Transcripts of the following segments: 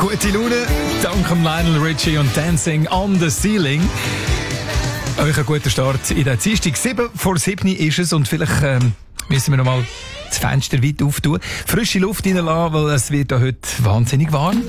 Gute Laune, dank Lionel Richie und Dancing on the Ceiling. Euch ein guter Start in der Dienstag. 7:07 ist es und vielleicht müssen wir noch mal das Fenster weit auftun. Frische Luft reinlassen, weil es wird heute wahnsinnig warm.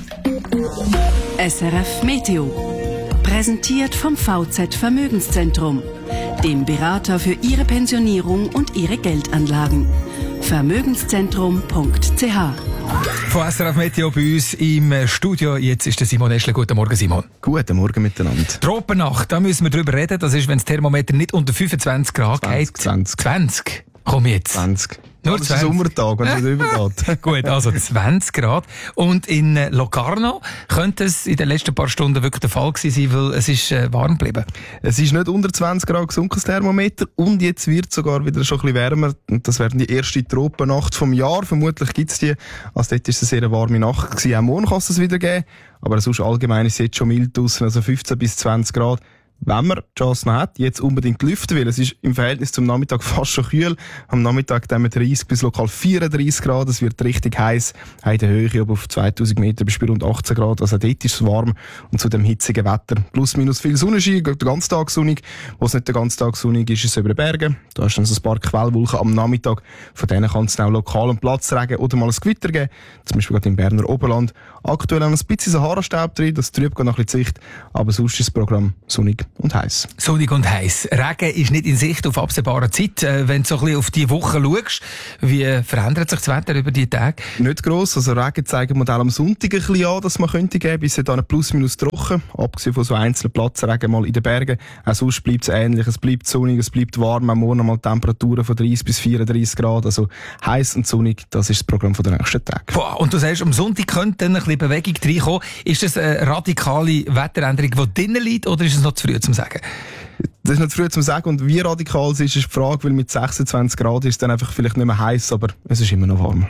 SRF Meteo. Präsentiert vom VZ Vermögenszentrum, dem Berater für Ihre Pensionierung und Ihre Geldanlagen. Vermögenszentrum.ch. Von SRF Meteo bei uns im Studio. Jetzt ist der Simon Eschle. Guten Morgen, Simon. Guten Morgen miteinander. Tropennacht, da müssen wir drüber reden. Das ist, wenn das Thermometer nicht unter 25 Grad geht. 20. Komm jetzt. 20. Nur das ist ein Sommertag, wenn es übergeht. Gut, also 20 Grad. Und in Locarno könnte es in den letzten paar Stunden wirklich der Fall gewesen sein, weil es ist warm geblieben. Es ist nicht unter 20 Grad gesunken, das Thermometer. Und jetzt wird es sogar wieder schon ein bisschen wärmer. Und das wäre die erste Tropennacht vom Jahr. Vermutlich gibt es die. Also dort war es eine sehr warme Nacht gewesen. Auch morgen kann es das wieder geben. Aber sonst allgemein ist es jetzt schon mild draussen, also 15 bis 20 Grad. Wenn man die Chance noch hat, jetzt unbedingt lüften will. Es ist im Verhältnis zum Nachmittag fast schon kühl. Am Nachmittag haben wir 30 bis lokal 34 Grad. Es wird richtig heiß. In der Höhe aber auf 2000 Meter bis bei rund 18 Grad. Also dort ist es warm. Und zu dem hitzigen Wetter plus minus viel Sonnenschein. Den ganzen Tag sonnig. Wo es nicht den ganzen Tag sonnig ist, ist es über den Bergen. Da ist dann so ein paar Quellwolken am Nachmittag. Von denen kann es dann auch lokal einen Platzregen oder mal ein Gewitter geben. Zum Beispiel gerade im Berner Oberland. Aktuell haben wir ein bisschen Sahara-Staub drin. Das trübt noch ein bisschen die Sicht. Aber sonst ist das Programm sonnig und heiß. Sonnig und heiß. Regen ist nicht in Sicht auf absehbare Zeit. Wenn du so ein bisschen auf die Woche schaust, wie verändert sich das Wetter über die Tage? Nicht gross. Also Regen zeigen Modell am Sonntag ein bisschen an, dass man könnte geben. Bis dann plus minus trocken. Abgesehen von so einzelnen Platzregen mal in den Bergen. Auch sonst bleibt es ähnlich. Es bleibt sonnig, es bleibt warm. Am Morgen mal Temperaturen von 30 bis 34 Grad. Also heiß und sonnig, das ist das Programm der nächsten Tage. Boah, und du sagst, am Sonntag könnte dann ein bisschen Bewegung reinkommen. Ist das eine radikale Wetteränderung, die drinnen liegt, oder ist es noch zu früh zum Sagen? Das ist nicht früh zum Sagen. Und wie radikal es ist die Frage, weil mit 26 Grad ist es dann einfach vielleicht nicht mehr heiß, aber es ist immer noch warm.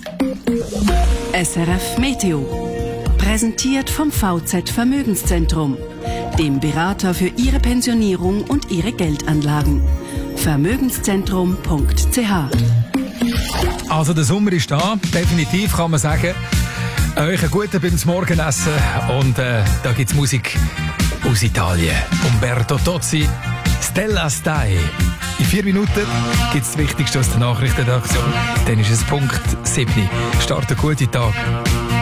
SRF Meteo. Präsentiert vom VZ Vermögenszentrum, dem Berater für Ihre Pensionierung und Ihre Geldanlagen. Vermögenszentrum.ch. Also der Sommer ist da, definitiv kann man sagen. Euch einen guten beim Morgenessen und da gibt's Musik aus Italien. Umberto Tozzi, Stella Stai. In 4 Minuten gibt's das Wichtigste aus der Nachrichtenredaktion. Dann ist es Punkt 7. Start einen guten Tag.